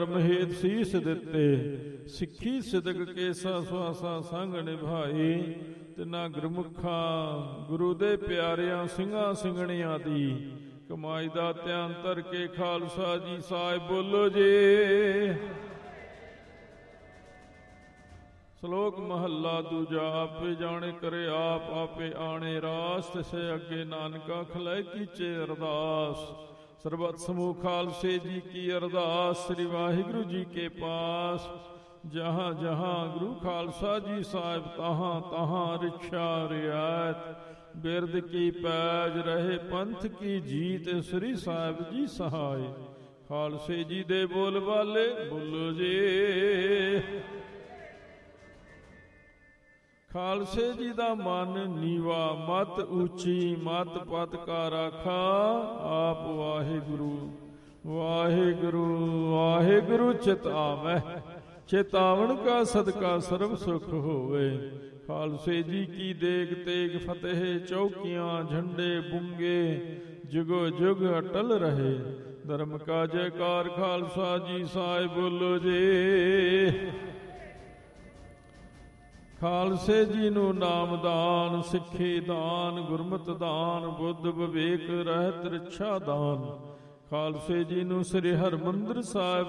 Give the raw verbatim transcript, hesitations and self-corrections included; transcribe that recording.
ਮਹੇਤ ਸੀਸ ਦਿੱਤੇ, ਸਿੱਖੀ ਸਿਦਕ ਕੇਸਾ ਸੁਆਸਾ ਸੰਗ ਨਿਭਾਈ। ਤਿਨਾ ਗੁਰਮੁਖਾਂ ਗੁਰੂ ਦੇ ਪਿਆਰਿਆਂ ਸਿੰਘਾਂ ਸਿੰਘਣੀਆਂ ਦੀ ਕਮਾਈ ਦਾ ਧਿਆਨ ਧਰ ਕੇ ਖਾਲਸਾ ਜੀ ਸਾਹਿਬ ਬੋਲੋ ਜੀ। ਸ਼ਲੋਕ ਮਹੱਲਾ ਦੂਜਾ। ਆਪੇ ਜਾਣੇ ਕਰੇ ਆਪ, ਆਪੇ ਆਣੇ ਰਾਸ, ਤਿਸੇ ਅੱਗੇ ਨਾਨਕਾ ਖਲੈ ਕੀਚੇ ਅਰਦਾਸ। ਸਰਬਤ ਸਮੂਹ ਖਾਲਸੇ ਜੀ ਕੀ ਅਰਦਾਸ, ਸ੍ਰੀ ਵਾਹਿਗੁਰੂ ਜੀ ਕੇ ਪਾਸ। ਜਹਾਂ ਜਹਾਂ ਗੁਰੂ ਖਾਲਸਾ ਜੀ ਸਾਹਿਬ, ਤਹਾਂ ਤਹਾਂ ਰਿਛਾ ਰਿਆਇਤ। ਬਿਰਦ ਕੀ ਪੈਜ ਰਹੇ ਪੰਥ ਕੀ ਜੀਤ, ਸ੍ਰੀ ਸਾਹਿਬ ਜੀ ਸਹਾਇ। ਖਾਲਸੇ ਜੀ ਦੇ ਬੋਲ ਬਾਲੇ ਬੋਲੋ ਜੀ। ਖਾਲਸੇ ਜੀ ਦਾ ਮਨ ਨੀਵਾ, ਮਤ ਉੱਚੀ, ਮਤ ਪਤ ਕਾ ਰਾਖਾ। ਆਪ ਵਾਹਿਗੁਰੂ ਵਾਹਿਗੁਰੂ ਵਾਹਿਗੁਰੂ ਚਿਤਾਵੈ, ਚੇਤਾਵਨ ਕਾ ਸਦਕਾ ਸਰਬ ਸੁਖ ਹੋਵੇ। ਖਾਲਸੇ ਜੀ ਕੀ ਦੇਗ ਤੇਗ ਫਤਿਹ, ਚੌਕੀਆਂ ਝੰਡੇ ਬੁੰਗੇ, ਜੁਗੋ ਜੁਗ ਅਟਲ ਰਹੇ। ਧਰਮ ਕਾ ਜੈਕਾਰ ਖਾਲਸਾ ਜੀ ਸਾਹਿਬ ਬੋਲੋ ਜੀ। ਖਾਲਸੇ ਜੀ ਨੂੰ ਨਾਮਦਾਨ, ਸਿੱਖੀ ਦਾਨ, ਗੁਰਮਤ ਦਾਨ, ਬੁੱਧ ਵਿਵੇਕ ਰਹਿਤ ਰਿਛਾ ਦਾਨ। ਖਾਲਸੇ ਜੀ ਨੂੰ ਸ੍ਰੀ ਹਰਿਮੰਦਰ ਸਾਹਿਬ